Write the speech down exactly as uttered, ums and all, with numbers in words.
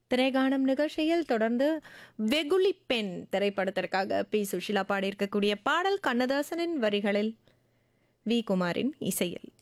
திரைகாணும் நிகழ்ச்சியில் தொடர்ந்து வெகுளி பெண் திரைப்படத்திற்காக பி சுஷிலா பாடியிருக்கக்கூடிய பாடல் கண்ணதாசனின் வரிகளில் வி குமாரின் இசையில்.